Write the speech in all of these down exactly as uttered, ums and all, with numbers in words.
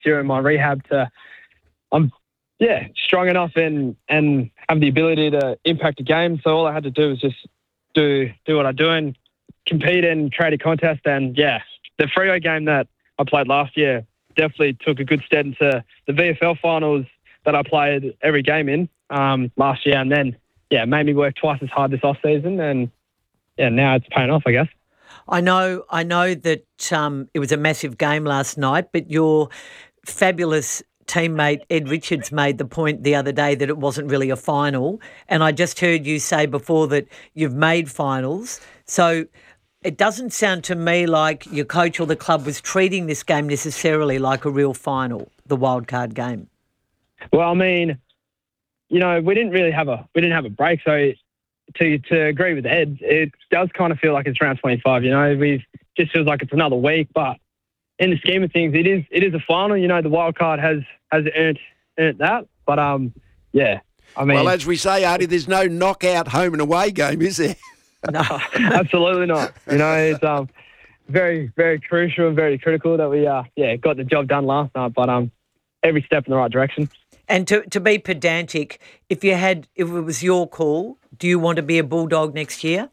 during my rehab to, I'm, yeah, strong enough and, and have the ability to impact a game. So all I had to do was just do do what I do and compete in trade contest. And, yeah, the Freo game that I played last year definitely took a good step into the V F L finals that I played every game in um, last year. And then, yeah, it made me work twice as hard this off-season. And, yeah, now it's paying off, I guess. I know I know that um, it was a massive game last night, but your fabulous teammate Ed Richards made the point the other day that it wasn't really a final. And I just heard you say before that you've made finals. So it doesn't sound to me like your coach or the club was treating this game necessarily like a real final, the wildcard game. Well, I mean, you know, we didn't really have a we didn't have a break. So to to agree with Ed, it does kind of feel like it's round twenty-five. You know, we just feels like it's another week, but in the scheme of things, it is it is a final. You know, the wild card has has earned earned that. But um, yeah, I mean, well, as we say, Artie, there's no knockout home and away game, is there? No, absolutely not. You know, it's um very very crucial and very critical that we uh yeah got the job done last night. But um, every step in the right direction. And to to be pedantic, if you had if it was your call, do you want to be a Bulldog next year?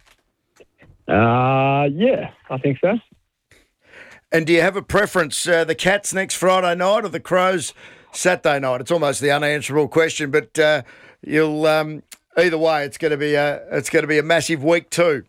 Uh, yeah, I think so. And do you have a preference, uh, the Cats next Friday night or the Crows Saturday night? It's almost the unanswerable question, but uh, you'll um, either way, it's going to be a it's going to be a massive week too.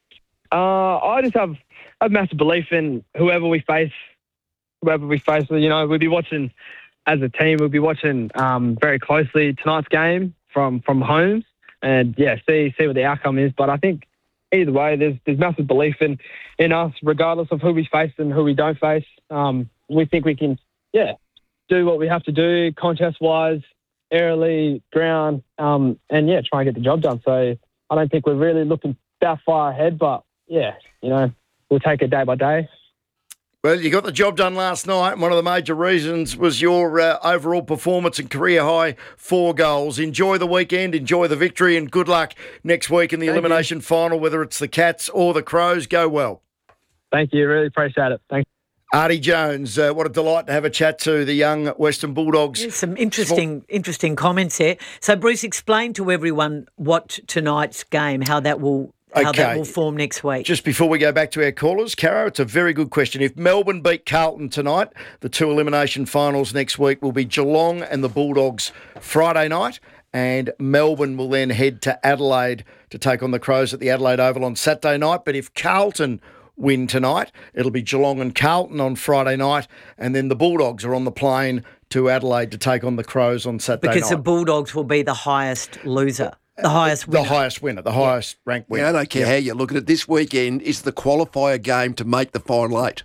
Uh, I just have a massive belief in whoever we face, whoever we face. You know, we'll be watching as a team. We'll be watching um, very closely tonight's game from from home, and yeah, see see what the outcome is. But I think either way, there's there's massive belief in, in us, regardless of who we face and who we don't face. Um, we think we can, yeah, do what we have to do, contest-wise, aerially, ground, um, and, yeah, try and get the job done. So I don't think we're really looking that far ahead, but, yeah, you know, we'll take it day by day. Well, you got the job done last night, and one of the major reasons was your uh, overall performance and career high four goals. Enjoy the weekend, enjoy the victory, and good luck next week in the Thank elimination you. final, whether it's the Cats or the Crows. Go well. Thank you. Really appreciate it. Thank you. Artie Jones, uh, what a delight to have a chat to the young Western Bulldogs. There's some interesting, interesting comments here. So, Bruce, explain to everyone what tonight's game, how that will how Okay. that will form next week. Just before we go back to our callers, Caro, it's a very good question. If Melbourne beat Carlton tonight, the two elimination finals next week will be Geelong and the Bulldogs Friday night, and Melbourne will then head to Adelaide to take on the Crows at the Adelaide Oval on Saturday night. But if Carlton win tonight, it'll be Geelong and Carlton on Friday night, and then the Bulldogs are on the plane to Adelaide to take on the Crows on Saturday because night. the Bulldogs will be the highest loser. The highest winner. The highest winner, the highest ranked winner. Yeah, I don't care how you look at it. This weekend is the qualifier game to make the final eight.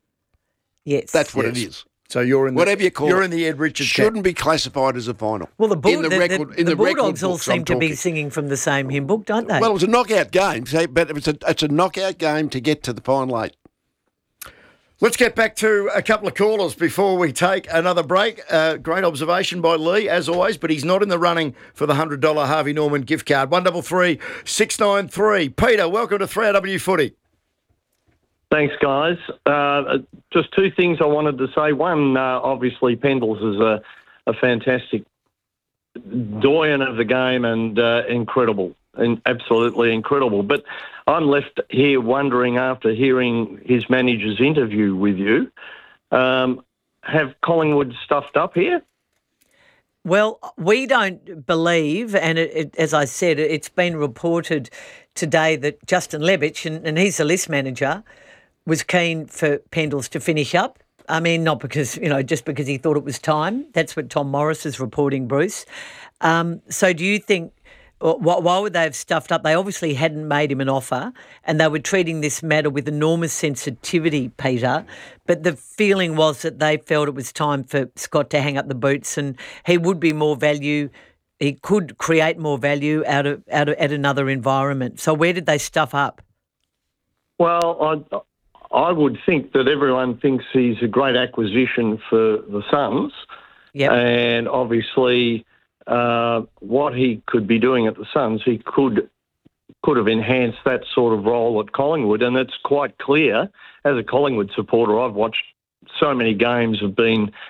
Yes. That's what Yes. it is. So you're in the, Whatever you call you're it. in the Ed Richards Shouldn't camp. be classified as a final. Well, the, Bull, in the, the, record, the, in the the record Bulldogs all books, seem I'm to be talking. singing from the same hymn book, don't they? Well, it was a knockout game, see, but it's a, it's a knockout game to get to the final eight. Let's get back to a couple of callers before we take another break. Uh, great observation by Lee, as always, but he's not in the running for the one hundred dollars Harvey Norman gift card. one double three six nine three. Peter, welcome to three R W Footy. Thanks, guys. Uh, just two things I wanted to say. One, uh, obviously, Pendles is a, a fantastic doyen of the game and uh, incredible, and absolutely incredible. But I'm left here wondering, after hearing his manager's interview with you, um, have Collingwood stuffed up here? Well, we don't believe, and it, it, as I said, it's been reported today that Justin Lebbich, and, and he's the list manager, was keen for Pendles to finish up. I mean, not because, you know, just because he thought it was time. That's what Tom Morris is reporting, Bruce. Um, so do you think, why, why would they have stuffed up? They obviously hadn't made him an offer, and they were treating this matter with enormous sensitivity, Peter. But the feeling was that they felt it was time for Scott to hang up the boots, and he would be more value. He could create more value out of out of at another environment. So where did they stuff up? Well, I, I would think that everyone thinks he's a great acquisition for the Suns. Yep. And obviously uh, what he could be doing at the Suns, he could could have enhanced that sort of role at Collingwood. And it's quite clear, as a Collingwood supporter, I've watched so many games have been